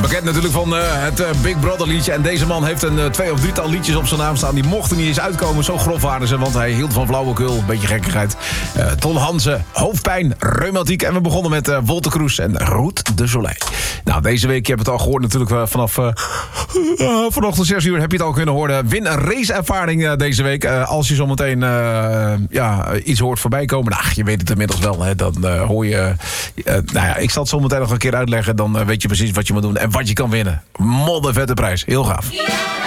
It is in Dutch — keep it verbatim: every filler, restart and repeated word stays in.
Bekend natuurlijk van uh, het uh, Big Brother liedje. En deze man heeft een uh, twee of drietal liedjes op zijn naam staan. Die mochten niet eens uitkomen. Zo grof waren ze, want hij hield van flauwekul. Een beetje gekkigheid. Uh, Ton Hansen, hoofdpijn, reumatiek. En we begonnen met uh, Wolter Kroes en Roet de Soleil. Nou, deze week, je hebt het al gehoord natuurlijk uh, vanaf uh, uh, vanochtend zes uur heb je het al kunnen horen. Win een raceervaring uh, deze week. Uh, als je zometeen uh, ja, iets hoort voorbij komen. Nou, je weet het inmiddels wel. Hè, dan uh, hoor je... Uh, nou ja, ik zal het zo meteen nog een keer uitleggen. Dan uh, weet je precies wat je moet doen en wat je kan winnen. Moddervette prijs. Heel gaaf.